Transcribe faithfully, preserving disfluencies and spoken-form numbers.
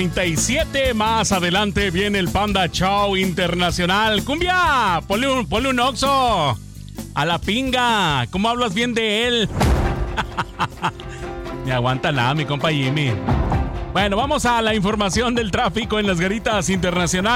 treinta y siete. Más adelante viene el Panda Show Internacional. ¡Cumbia! Ponle un, ponle un Oxxo a la pinga. ¿Cómo hablas bien de él? Me aguanta nada, mi compa Jimmy. Bueno, vamos a la información del tráfico en las garitas internacionales.